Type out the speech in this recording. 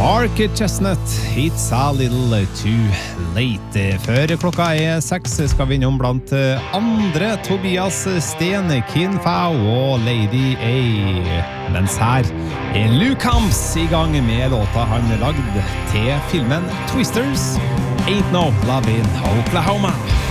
Mark Chestnut, It's a Little Too Late. Før klokka 6 skal vi innom blant andre Tobias Sten, Kin Fao og Lady A. Mens her Luke Hams i gang med låta han lagd til filmen Twisters, Ain't No Love in Oklahoma.